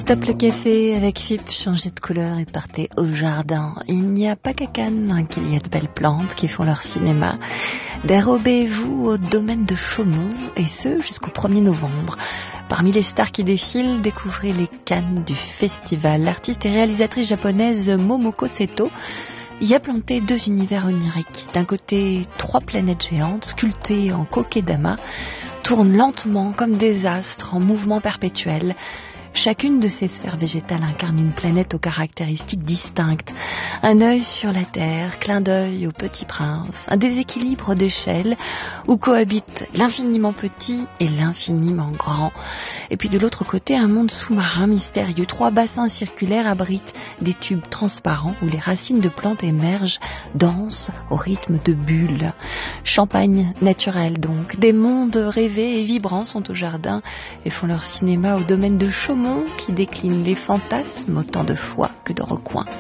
Stop le café avec FIP, changez de couleur et partez au jardin. Il n'y a pas qu'à Cannes qu'il y a de belles plantes qui font leur cinéma. Dérobez-vous au domaine de Chaumont et ce jusqu'au 1er novembre. Parmi les stars qui défilent, découvrez les Cannes du festival. L'artiste et réalisatrice japonaise Momoko Seto y a planté deux univers oniriques. D'un côté, 3 planètes géantes sculptées en kokedama tournent lentement comme des astres en mouvement perpétuel. Chacune de ces sphères végétales incarne une planète aux caractéristiques distinctes. Un œil sur la Terre, clin d'œil au Petit Prince, un déséquilibre d'échelle où cohabitent l'infiniment petit et l'infiniment grand. Et puis de l'autre côté, un monde sous-marin mystérieux. 3 bassins circulaires abritent des tubes transparents où les racines de plantes émergent, dansent au rythme de bulles. Champagne naturel donc. Des mondes rêvés et vibrants sont au jardin et font leur cinéma au domaine de Chaumont qui décline les fantasmes autant de fois que de recoins.